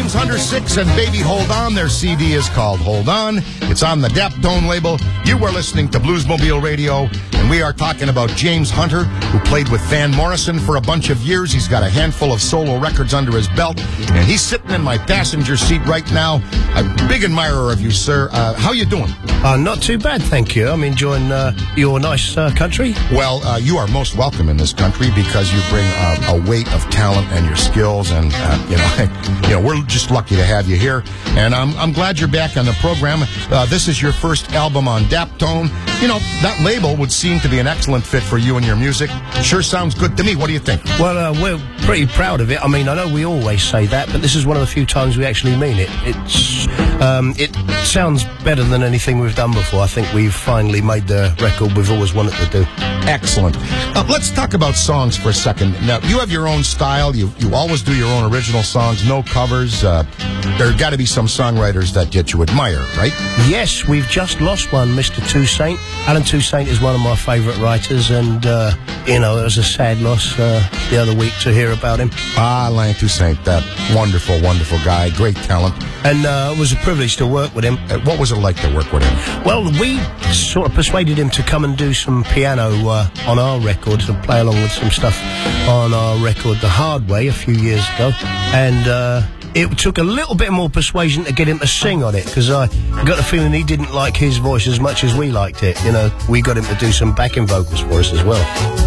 James Hunter 6 and Baby Hold On. Their CD is called Hold On. It's on the Daptone label. You are listening to Bluesmobile Radio, and we are talking about James Hunter, who played with Van Morrison for a bunch of years. He's got a handful of solo records under his belt, and he's sitting in my passenger seat right now. A big admirer of you, sir. How you doing? Not too bad, thank you. I'm enjoying your nice country. Well, you are most welcome in this country because you bring a weight of talent and your skills, and we're just lucky to have you here. And I'm glad you're back on the program. This is your first album on Daptone. You know, that label would seem to be an excellent fit for you and your music. Sure sounds good to me. What do you think? Well, we're pretty proud of it. I mean, I know we always say that, but this is one of the few times we actually mean it. It sounds better than anything we've done before. I think we've finally made the record we've always wanted to do. Excellent. Let's talk about songs for a second. Now, you have your own style. You always do your own original songs, no covers. There got to be some songwriters that you admire, right? Yes, we've just lost one, Mr. Toussaint. Alan Toussaint is one of my favourite writers, and, it was a sad loss the other week to hear about him. Alan Toussaint, that wonderful, wonderful guy, great talent. And it was a privilege to work with him. What was it like to work with him? Well, we sort of persuaded him to come and do some piano on our records and play along with some stuff on our record, The Hard Way, a few years ago. And it took a little bit more persuasion to get him to sing on it, because I got the feeling he didn't like his voice as much as we liked it. You know, we got him to do some backing vocals for us as well.